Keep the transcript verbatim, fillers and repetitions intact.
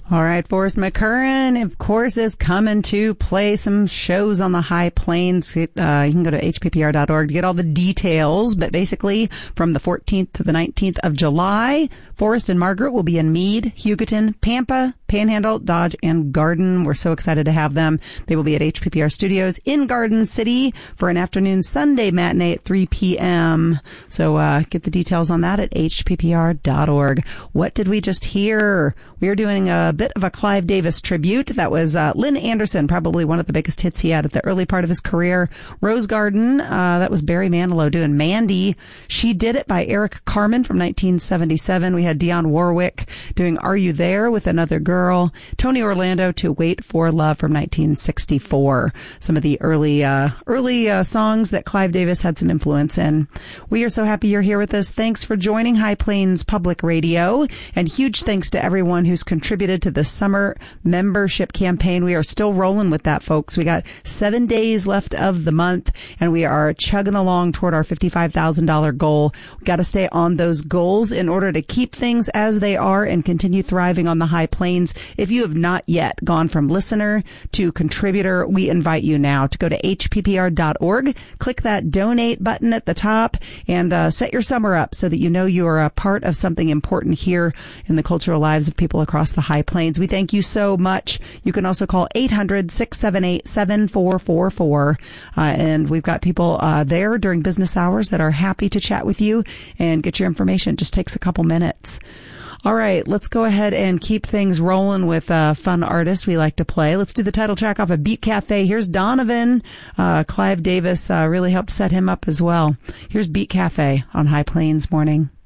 All right, Forrest McCurran, of course, is coming to play some shows on the High Plains. Uh, you can go to H P P R dot org to get all the details. But basically, from the fourteenth to the nineteenth of July, Forrest and Margaret will be in Meade, Hugoton, Pampa, Panhandle, Dodge, and Garden. We're so excited to have them. They will be at H P P R Studios in Garden City for an afternoon Sunday matinee at three p.m. So uh get the details on that at H P P R dot org. What did we just hear? We are doing a bit of a Clive Davis tribute. That was uh, Lynn Anderson, probably one of the biggest hits he had at the early part of his career. Rose Garden, uh, that was Barry Manilow doing Mandy. She Did It by Eric Carmen from nineteen seventy-seven. We had Dionne Warwick doing Are You There with Another Girl. Tony Orlando to Wait for Love from nineteen sixty-four. Some of the early, uh, early uh, songs that Clive Davis had some influence in. We are so happy you're here with us. Thanks for joining High Plains Public Radio, and huge thanks to everyone who's contributed to the summer membership campaign. We are still rolling with that, folks. We got seven days left of the month, and we are chugging along toward our fifty-five thousand dollars goal. We got to stay on those goals in order to keep things as they are and continue thriving on the High Plains. If you have not yet gone from listener to contributor, we invite you now to go to H P P R dot org, click that donate button at the top, and uh, set your summer up so that you know you are a part of something important here in the cultural lives of people across the High Plains. We thank you so much. You can also call eight hundred, six seven eight, seven four four four. Uh, and we've got people uh, there during business hours that are happy to chat with you and get your information. It just takes a couple minutes. All right, let's go ahead and keep things rolling with uh, fun artists we like to play. Let's do the title track off of Beat Cafe. Here's Donovan. Uh, Clive Davis uh, really helped set him up as well. Here's Beat Cafe on High Plains Morning.